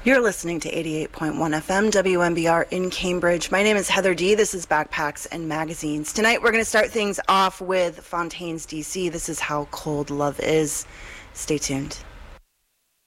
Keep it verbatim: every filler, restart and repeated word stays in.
You're listening to eighty-eight point one F M, W M B R in Cambridge. My name is Heather D. This is Backpacks and Magazines. Tonight we're going to start things off with Fontaine's D C. This is How Cold Love Is. Stay tuned.